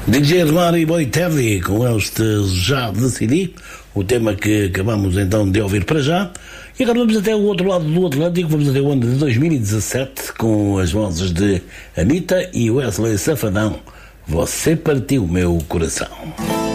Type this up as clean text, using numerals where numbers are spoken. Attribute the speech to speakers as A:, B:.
A: DJ Eduardo e Boitelli, com este Já Decidi, o tema que acabamos então de ouvir para já. E agora vamos até o outro lado do Atlântico, vamos até o ano de 2017, com as vozes de Anitta e Wesley Safadão. Você partiu meu coração.